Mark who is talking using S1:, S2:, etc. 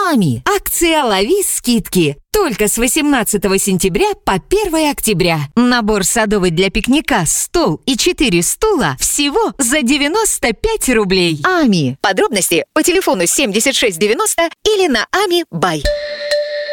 S1: Ами. Акция «Лови скидки». Только с 18 сентября по 1 октября. Набор садовый для пикника, стол и 4 стула всего за 95 рублей. Ами. Подробности по телефону 7690 или на Ами Бай.